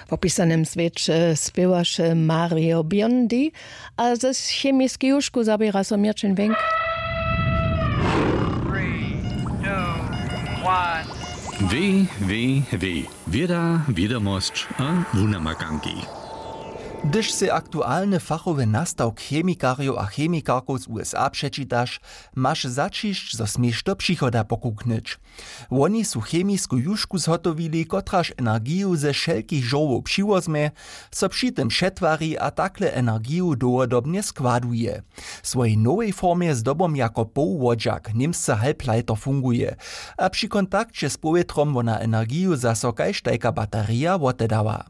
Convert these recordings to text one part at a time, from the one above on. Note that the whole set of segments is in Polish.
W opisanym świecie śpiewasz Mario Biondi, a ze chemiskiej łóżku zabiera so Mirczyn Wenk. 3, 2, 1. Wieda, wiadomość a wunamaganki. Gdyż se aktualny fachowy nastawk chemikariów a chemikarków z USA przeczytasz, masz zaczyść, zo smiesz do przychoda pokuknyć. Oni su chemisku juszku zhotowili, kotraż energiju ze wszelkich żołów przywozme, so przy tym przetwari a takle energiju długodobnie składuje. W swojej nowej formie zdobom jako połwodziak, niemsce halbleiter funguje, a przy kontakcie z powietrem wona energiju zaso kajsztajka bateria wotedała.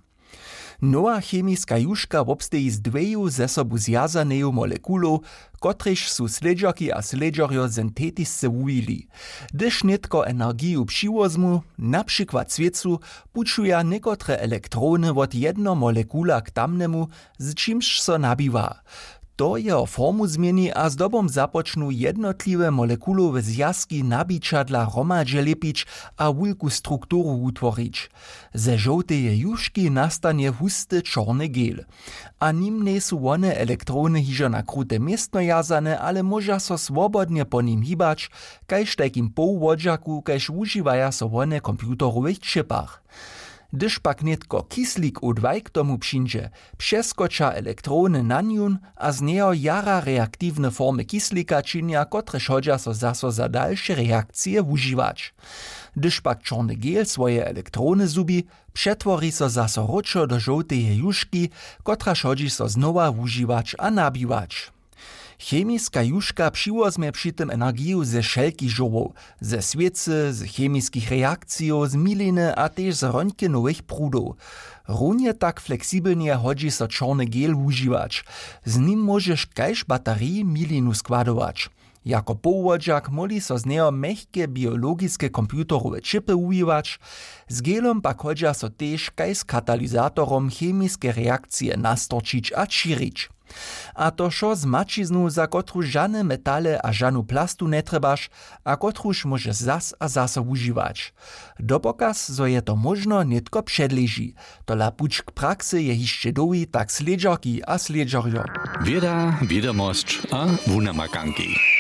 Nowa chemiska juszka wobsteji z dweju ze sobu zjazaneju molekulów, kotrež su sledžarki a sledžarjo syntetisce wujili. Gdyż nitko energiju přivozmu, na przykład sviecu, pučuja nekotre elektrony od jedno molekula k tamnemu, z čimž so nabiwa. To jeho formu zmieni a zdobom započnu jednotliwe molekulowe zjazki nabiča dla hromadže lepić a wulku strukturu utworić. Ze żołteje juszki nastanie husty czarny gel. A nim nie su one elektrony hižo na krute miestno jazane, ale może so swobodnie po nim hibać, kajž takim połwodziaku, kajž używaja so one komputerowych chipach. Gdyż pak netko kislik U2 k tomu přińdzie, přeskoča elektrony na njun a z neho jara reaktywne formy kislika činia, kotrež hodža so zaso za dalsze reakcje używać. Gdyż pak czarny gel swoje elektrony zubi, przetwori so zaso roczo do żołteje juszki, kotraž hodži so znowa używać a nabiwać. Chemiska juszka přivozme przy tym energiju ze wszelkich żołów, ze sviecy, z chemiskich reakcji, z miliny a też z röntgenowych prudów. Równie tak fleksibelnie hodzi so czarny gel używać. Z nim możesz kajż baterii milinu składować. Jako połwodziak moli so z neho mehkie biologiske komputerowe chipy używać, z gelom pak hodźa so też kaj z katalizatorom chemiske reakcje nastorčić a širić. A to šo z mačiznu, za kotruž žane metale a žanu plastu netrebaš, a kotruž môže zas a zasa užiwać. Dopokaz, zo je to možno, netko předleží. Tola puč k praxe je hišće dowi tak sledžarki a sledžarjo. Wieda, wiadomość a wunamaganki.